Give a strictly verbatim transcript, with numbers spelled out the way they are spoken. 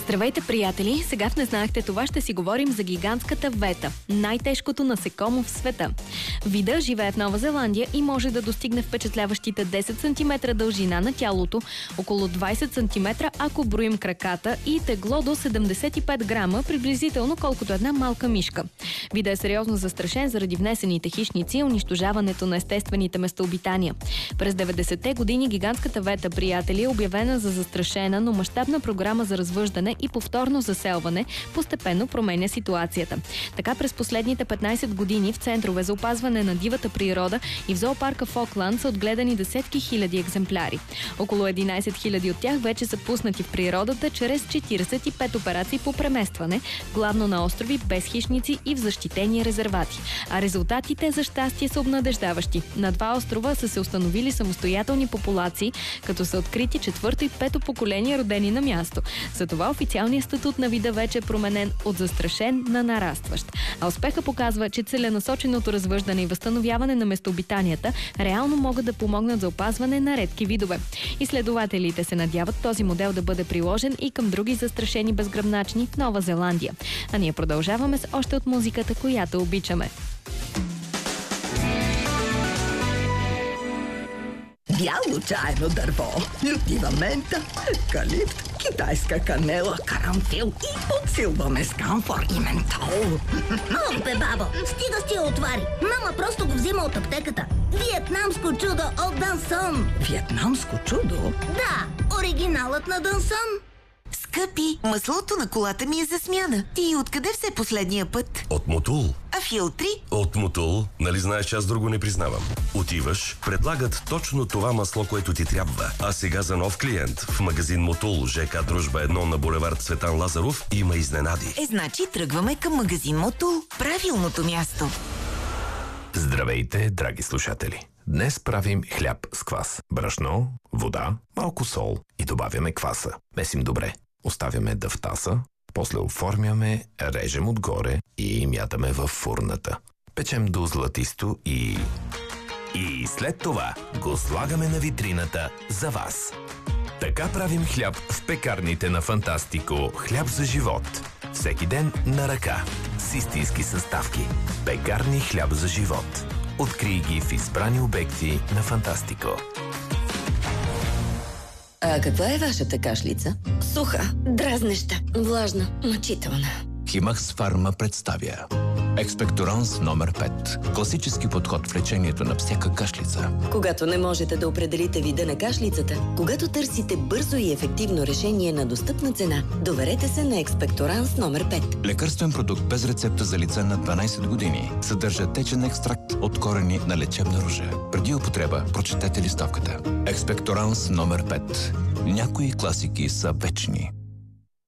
Здравейте, приятели! Сега в Не знаехте това ще си говорим за гигантската вета, най-тежкото насекомо в света. Вида живее в Нова Зеландия и може да достигне впечатляващите десет сантиметра дължина на тялото, около двайсет сантиметра, ако броим краката, и тегло до седемдесет и пет грама, приблизително колкото една малка мишка. Вида е сериозно застрашен заради внесените хищници и унищожаването на естествените местообитания. През деветдесетте години гигантската вета, приятели, е обявена за застрашена, но мащабна програма за развъждане и повторно заселване постепенно променя ситуацията. Така през последните петнайсет години в центрове за опазване на дивата природа и в зоопарка в Окланд са отгледани десетки хиляди екземпляри. Около единайсет хиляди от тях вече са пуснати в природата чрез четирийсет и пет операции по преместване, главно на острови без хищници и в защитени резервати. А резултатите за щастие са обнадеждаващи. На два острова са се установили самостоятелни популации, като са открити четвърто и пето поколение родени на място. Затова официалният статут на вида вече е променен от застрашен на нарастващ. А успеха показва, че целенасоченото развъждане и възстановяване на местообитанията реално могат да помогнат за опазване на редки видове. Изследователите се надяват този модел да бъде приложен и към други застрашени безгръбначни в Нова Зеландия. А ние продължаваме с още от музиката, която обичаме. Бяло чайно дърво, лютива мента, евкалипт, китайска канела, карамфил и подсилваме с камфор и ментол. Ох, бе, бабо, стига с тия отвари. Мама просто го взима от аптеката. Виетнамско чудо от Дансон. Виетнамско чудо? Да, оригиналът на Дансон. Скъпи, маслото на колата ми е за смяна. Ти откъде взе последния път? От Мотул. А филтри? От Мотул. Нали знаеш, че аз друго не признавам. Отиваш, предлагат точно това масло, което ти трябва. А сега за нов клиент в магазин Мотул, ЖК Дружба едно на булевард Цветан Лазаров, има изненади. Е, значи тръгваме към магазин Мотул. Правилното място. Здравейте, драги слушатели! Днес правим хляб с квас. Брашно, вода, малко сол и добавяме кваса. Месим добре. Оставяме да в таса, после оформяме, режем отгоре и мятаме във фурната. Печем до златисто и... И след това го слагаме на витрината за вас. Така правим хляб в пекарните на Фантастико. Хляб за живот. Всеки ден на ръка. С истински съставки. Пекарни хляб за живот. Открий ги в избрани обекти на Фантастико. А каква е вашата кашлица? Суха, дразнеща, влажна, мъчителна. Химакс Фарма представя Експекторанс номер пет. Класически подход в лечението на всяка кашлица. Когато не можете да определите вида на кашлицата, когато търсите бързо и ефективно решение на достъпна цена, доверете се на Експекторанс номер пет. Лекарствен продукт без рецепта за лица над дванайсет години. Съдържа течен екстракт от корени на лечебна ружа. Преди употреба прочетете листовката. Експекторанс номер пет. Някои класики са вечни.